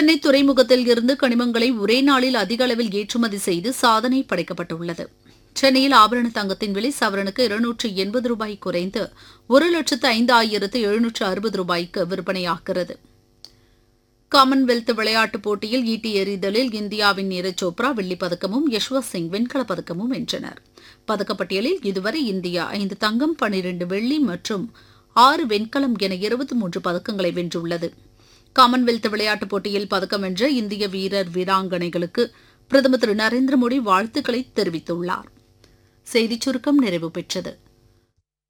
சென்னை துறைமுகத்தில் இருந்து கனிமங்களை ஒரே நாளில் அதிக அளவில் ஏற்றுமதி செய்து சாதனை படைக்கப்பட்டுள்ளது. சென்னையில் ஆபரண தங்கத்தின் விலை சவரனுக்கு 280 ரூபாய் குறைந்து 1,05,760 ரூபாய்க்கு விற்பனையாகிறது. காமன்வெல்த் விளையாட்டுப் போட்டியில் ஈட்டி எறிதலில் இந்தியாவின் நீரஜ் சோப்ரா வெள்ளிப்பதக்கமும் யஷ்வந்த் சிங் வெண்கலப் பதக்கமும் வென்றனர். பதக்கப்பட்டியலில் இதுவரை இந்தியா 5 தங்கம், 12 வெள்ளி மற்றும் 6 வெண்கலம் என 23 பதக்கங்களை வென்றுள்ளது. காமன்வெல்த் விளையாட்டுப் போட்டியில் பதக்கம் வென்ற இந்திய வீரர் வீராங்கனைகளுக்கு பிரதமர் திரு நரேந்திர மோடி வாழ்த்துக்களை தெரிவித்துள்ளார். செய்திச் சுருக்கம் நிறைவு பெற்றது.